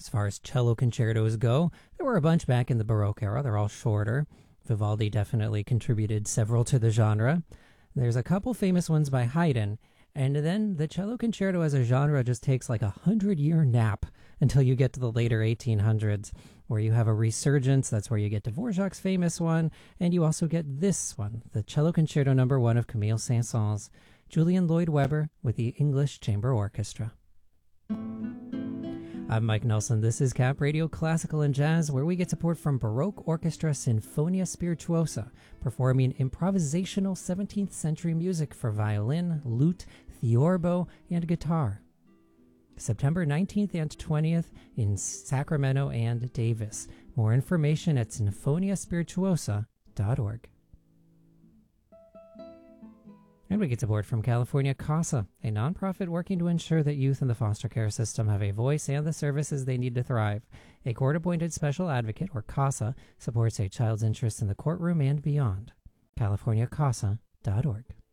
As far as cello concertos go, there were a bunch back in the Baroque era. They're all shorter. Vivaldi definitely contributed several to the genre. There's a couple famous ones by Haydn, and then the cello concerto as a genre just takes like 100-year nap until you get to the later 1800s, where you have a resurgence. That's where you get Dvorak's famous one, and you also get this one, the Cello Concerto No. 1 of Camille Saint-Saëns, Julian Lloyd Webber with the English Chamber Orchestra. I'm Mike Nelson. This is Cap Radio Classical and Jazz, where we get support from Baroque Orchestra Sinfonia Spirituosa, performing improvisational 17th century music for violin, lute, theorbo, and guitar. September 19th and 20th in Sacramento and Davis. More information at sinfoniaspirituosa.org. And we get support from California CASA, a nonprofit working to ensure that youth in the foster care system have a voice and the services they need to thrive. A court-appointed special advocate, or CASA, supports a child's interest in the courtroom and beyond. CaliforniaCASA.org.